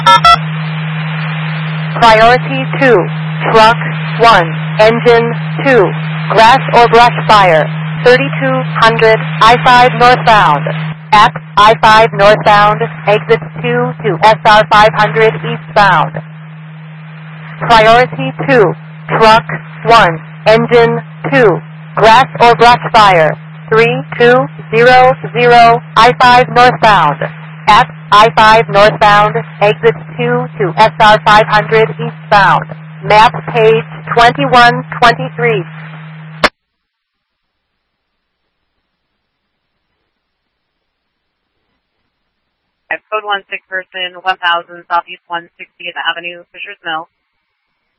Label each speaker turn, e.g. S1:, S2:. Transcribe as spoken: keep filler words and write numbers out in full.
S1: Priority two, truck one, engine two, grass or brush fire, thirty-two hundred I five northbound. At I five northbound, exit two to S R five hundred eastbound. Priority two, truck one, engine two, grass or brush fire, three two zero zero I five northbound. At I five northbound, exit two to S R five hundred eastbound. Map page twenty-one twenty-three.
S2: Code one six person, one thousand Southeast one sixtieth Avenue, Fisher's Mill.